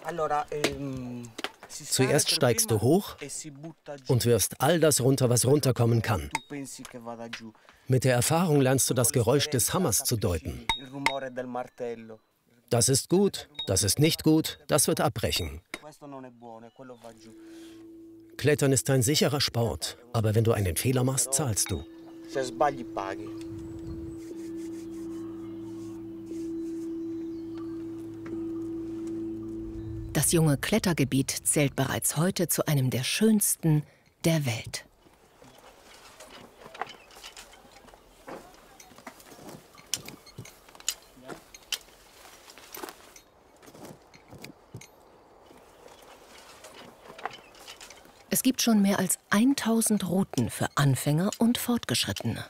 Zuerst steigst du hoch und wirfst all das runter, was runterkommen kann. Mit der Erfahrung lernst du das Geräusch des Hammers zu deuten. Das ist gut, das ist nicht gut, das wird abbrechen. Klettern ist ein sicherer Sport, aber wenn du einen Fehler machst, zahlst du. Das junge Klettergebiet zählt bereits heute zu einem der schönsten der Welt. Es gibt schon mehr als 1000 Routen für Anfänger und Fortgeschrittene.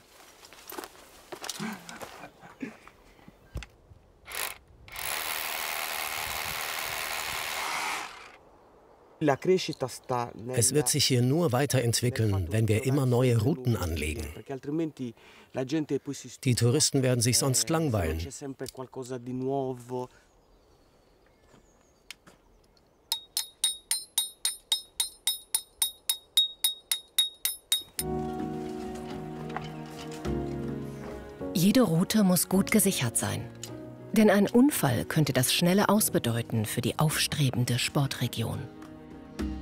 Es wird sich hier nur weiterentwickeln, wenn wir immer neue Routen anlegen. Die Touristen werden sich sonst langweilen. Jede Route muss gut gesichert sein. Denn ein Unfall könnte das schnelle Aus bedeuten für die aufstrebende Sportregion.